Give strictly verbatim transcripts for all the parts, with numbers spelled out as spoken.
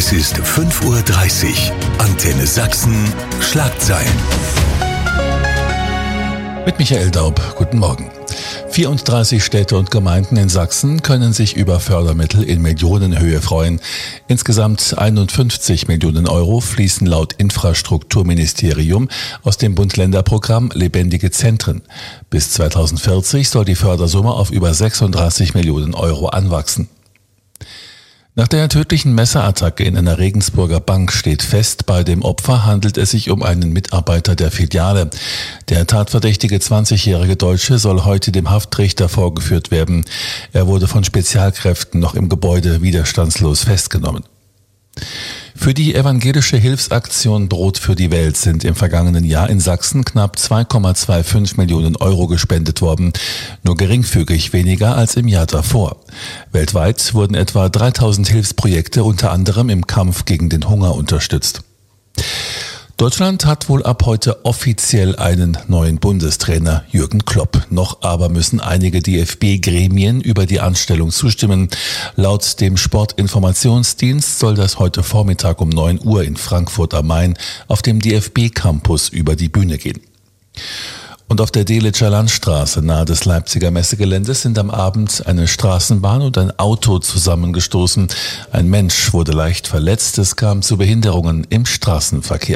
Es ist fünf Uhr dreißig. Antenne Sachsen. Schlagzeilen. Mit Michael Daub. Guten Morgen. vierunddreißig Städte und Gemeinden in Sachsen können sich über Fördermittel in Millionenhöhe freuen. Insgesamt einundfünfzig Millionen Euro fließen laut Infrastrukturministerium aus dem Bund-Länder-Programm Lebendige Zentren. Bis zweitausendvierzig soll die Fördersumme auf über sechsunddreißig Millionen Euro anwachsen. Nach der tödlichen Messerattacke in einer Regensburger Bank steht fest, bei dem Opfer handelt es sich um einen Mitarbeiter der Filiale. Der tatverdächtige zwanzigjährige Deutsche soll heute dem Haftrichter vorgeführt werden. Er wurde von Spezialkräften noch im Gebäude widerstandslos festgenommen. Für die evangelische Hilfsaktion Brot für die Welt sind im vergangenen Jahr in Sachsen knapp zwei Komma fünfundzwanzig Millionen Euro gespendet worden, nur geringfügig weniger als im Jahr davor. Weltweit wurden etwa dreitausend Hilfsprojekte unter anderem im Kampf gegen den Hunger unterstützt. Deutschland hat wohl ab heute offiziell einen neuen Bundestrainer, Jürgen Klopp. Noch aber müssen einige D F B-Gremien über die Anstellung zustimmen. Laut dem Sportinformationsdienst soll das heute Vormittag um neun Uhr in Frankfurt am Main auf dem D F B-Campus über die Bühne gehen. Und auf der Delitzscher Landstraße nahe des Leipziger Messegeländes sind am Abend eine Straßenbahn und ein Auto zusammengestoßen. Ein Mensch wurde leicht verletzt. Es kam zu Behinderungen im Straßenverkehr.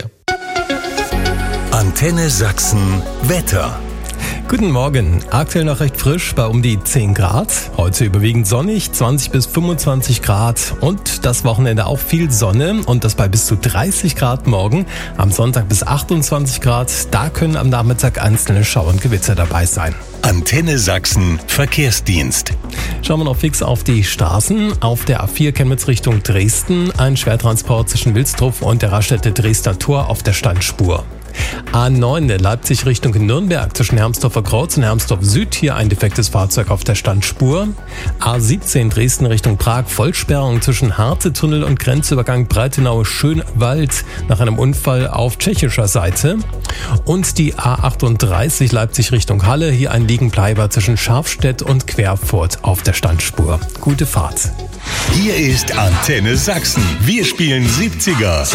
Antenne Sachsen Wetter. Guten Morgen. Aktuell noch recht frisch bei um die zehn Grad. Heute überwiegend sonnig, zwanzig bis fünfundzwanzig Grad. Und das Wochenende auch viel Sonne und das bei bis zu dreißig Grad morgen. Am Sonntag bis achtundzwanzig Grad. Da können am Nachmittag einzelne Schauer und Gewitter dabei sein. Antenne Sachsen Verkehrsdienst. Schauen wir noch fix auf die Straßen. Auf der A vier Chemnitz Richtung Dresden. Ein Schwertransport zwischen Wilsdruff und der Raststätte Dresdner Tor auf der Standspur. A neun Leipzig Richtung Nürnberg zwischen Hermsdorfer Kreuz und Hermsdorf Süd. Hier ein defektes Fahrzeug auf der Standspur. A siebzehn Dresden Richtung Prag. Vollsperrung zwischen Harze-Tunnel und Grenzübergang Breitenau-Schönwald nach einem Unfall auf tschechischer Seite. Und die A achtunddreißig Leipzig Richtung Halle. Hier ein Liegenbleiber zwischen Scharfstedt und Querfurt auf der Standspur. Gute Fahrt. Hier ist Antenne Sachsen. Wir spielen siebziger.